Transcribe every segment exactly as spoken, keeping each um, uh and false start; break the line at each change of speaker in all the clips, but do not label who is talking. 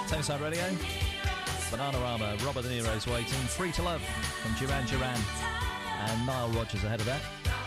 Tameside Radio, Bananarama, Robert De Niro's waiting, Free to Love from Duran Duran, and Nile Rodgers ahead of that.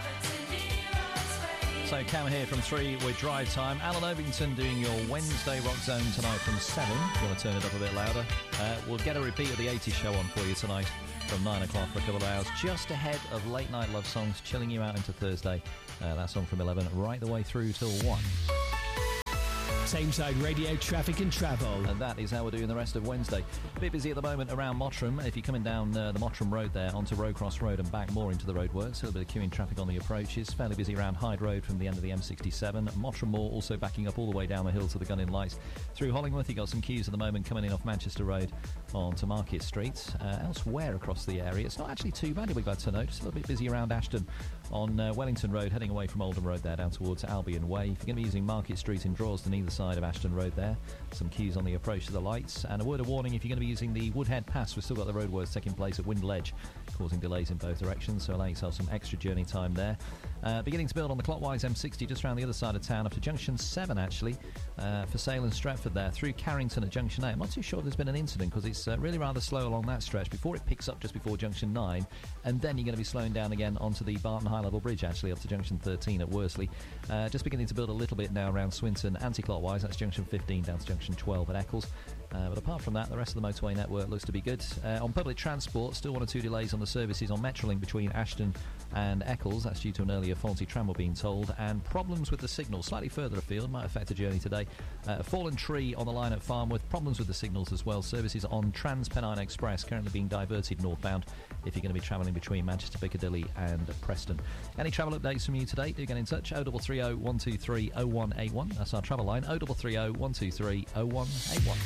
So Cam here from three with Drive Time. Alan Ovington doing your Wednesday Rock Zone tonight from seven. If you want to turn it up a bit louder. Uh, we'll get a repeat of the eighties show on for you tonight from nine o'clock for a couple of hours, just ahead of Late Night Love Songs, chilling you out into Thursday. Uh, that song from eleven right the way through till one.
Tameside Radio Traffic and Travel.
And that is how we're doing the rest of Wednesday. A bit busy at the moment around Mottram. If you're coming down uh, the Mottram Road there onto Rowcross Road and back more into the roadworks, a little bit of queuing traffic on the approaches. Fairly busy around Hyde Road from the end of the M sixty-seven. Mottram Moor also backing up all the way down the hill to the Gunning Lights. Through Hollingworth, you've got some queues at the moment coming in off Manchester Road onto Market Street. Uh, elsewhere across the area, it's not actually too bad, we're glad to know. Just a little bit busy around Ashton on uh, Wellington Road, heading away from Oldham Road there down towards Albion Way. If you're going to be using Market Street in Droylsden, either side of Ashton Road there, some queues on the approach to the lights. And a word of warning, if you're going to be using the Woodhead Pass, we've still got the roadworks taking place at Wind Ledge, causing delays in both directions, so allow yourself some extra journey time there. Uh, beginning to build on the clockwise M sixty just around the other side of town, after Junction seven actually, uh, for Sale and Stretford there, through Carrington at Junction eight. I'm not too sure there's been an incident, because it's uh, really rather slow along that stretch before it picks up just before Junction nine, and then you're going to be slowing down again onto the Barton High Level Bridge actually, up to Junction thirteen at Worsley. Uh, just beginning to build a little bit now around Swinton anti-clockwise, that's Junction fifteen down to Junction twelve at Eccles. Uh, but apart from that, the rest of the motorway network looks to be good. Uh, on public transport, still one or two delays on the services on Metrolink between Ashton and Eccles. That's due to an earlier faulty tram, we're being told. And problems with the signal slightly further afield, might affect the journey today. Uh, a fallen tree on the line at Farmworth, problems with the signals as well. Services on Trans-Pennine Express currently being diverted northbound if you're going to be travelling between Manchester, Piccadilly and Preston. Any travel updates from you today, do get in touch. oh three three oh, one two three, oh one eight one. That's our travel line, oh three three oh, one two three, oh one eight one.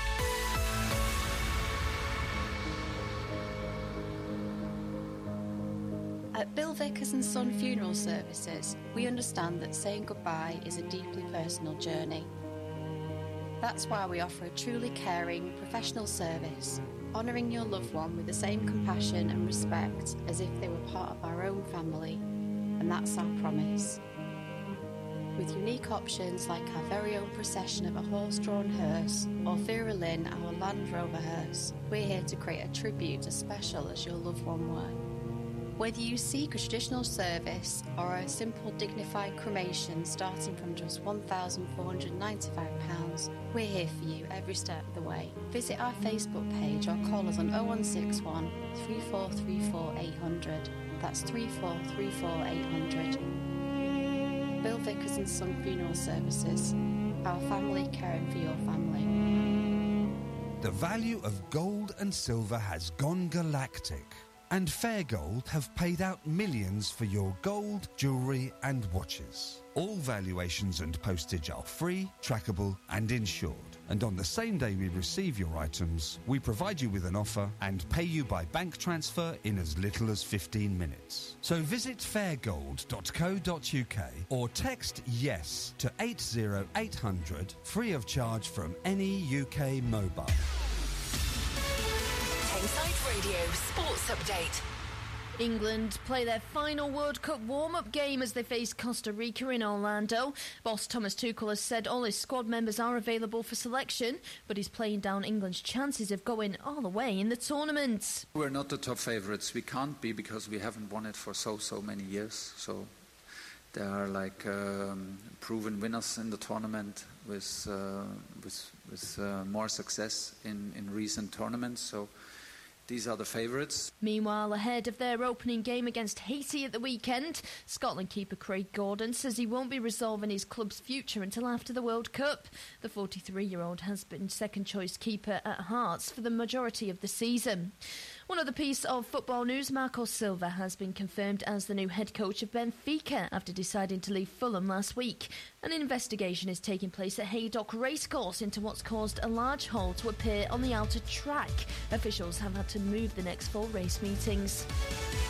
At Bill Vickers and Son Funeral Services, we understand that saying goodbye is a deeply personal journey. That's why we offer a truly caring, professional service, honouring your loved one with the same compassion and respect as if they were part of our own family, and that's our promise. With unique options like our very own procession of a horse-drawn hearse, or Vera Lynn, our Land Rover hearse, we're here to create a tribute as special as your loved one were. Whether you seek a traditional service or a simple dignified cremation starting from just one thousand four hundred ninety-five pounds, we're here for you every step of the way. Visit our Facebook page or call us on oh one six one, three four three four, eight hundred. That's three four three four, eight hundred. Bill Vickers and Son Funeral Services. Our family caring for your family.
The value of gold and silver has gone galactic. And Fair Gold have paid out millions for your gold, jewellery and watches. All valuations and postage are free, trackable and insured. And on the same day we receive your items, we provide you with an offer and pay you by bank transfer in as little as fifteen minutes. So visit fair gold dot co dot uk or text YES to eight oh eight hundred, free of charge from any U K mobile.
Tameside Radio Sports Update.
England play their final World Cup warm-up game as they face Costa Rica in Orlando. Boss Thomas Tuchel has said all his squad members are available for selection, but he's playing down England's chances of going all the way in the tournament.
We're not the top favourites. We can't be because we haven't won it for so, so many years. So there are like um, proven winners in the tournament with uh, with, with uh, more success in, in recent tournaments. So these are the favourites.
Meanwhile, ahead of their opening game against Haiti at the weekend, Scotland keeper Craig Gordon says he won't be resolving his club's future until after the World Cup. The forty-three-year-old has been second-choice keeper at Hearts for the majority of the season. One other piece of football news, Marco Silva has been confirmed as the new head coach of Benfica after deciding to leave Fulham last week. An investigation is taking place at Haydock Racecourse into what's caused a large hole to appear on the outer track. Officials have had to move the next four race meetings.